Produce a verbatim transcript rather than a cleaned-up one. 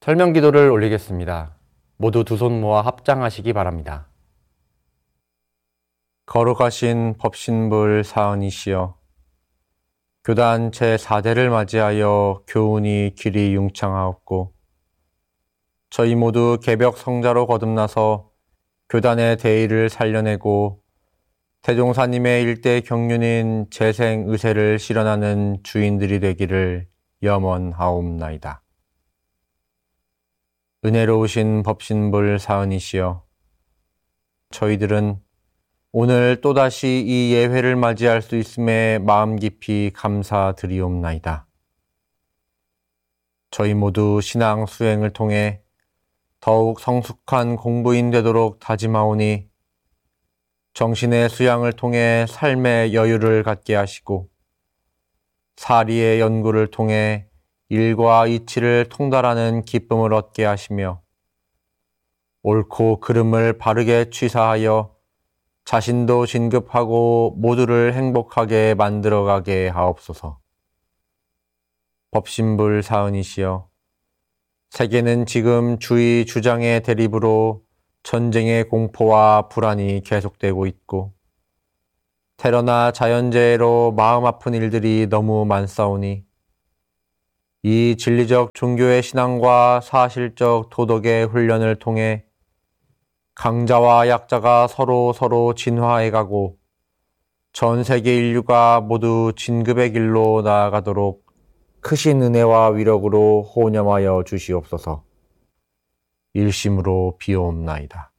설명 기도를 올리겠습니다. 모두 두 손 모아 합장하시기 바랍니다. 거룩하신 법신불 사은이시여, 교단 제사 대를 맞이하여 교훈이 길이 융창하옵고 저희 모두 개벽 성자로 거듭나서 교단의 대의를 살려내고 태종사님의 일대 경륜인 재생 의세를 실현하는 주인들이 되기를 염원하옵나이다. 은혜로우신 법신불 사은이시여, 저희들은 오늘 또다시 이 예회를 맞이할 수 있음에 마음 깊이 감사드리옵나이다. 저희 모두 신앙 수행을 통해 더욱 성숙한 공부인 되도록 다짐하오니 정신의 수양을 통해 삶의 여유를 갖게 하시고 사리의 연구를 통해 일과 이치를 통달하는 기쁨을 얻게 하시며 옳고 그름을 바르게 취사하여 자신도 진급하고 모두를 행복하게 만들어가게 하옵소서. 법신불 사은이시여, 세계는 지금 주의 주장의 대립으로 전쟁의 공포와 불안이 계속되고 있고 테러나 자연재해로 마음 아픈 일들이 너무 많사오니 이 진리적 종교의 신앙과 사실적 도덕의 훈련을 통해 강자와 약자가 서로 서로 진화해가고 전 세계 인류가 모두 진급의 길로 나아가도록 크신 은혜와 위력으로 호념하여 주시옵소서. 일심으로 비옵나이다.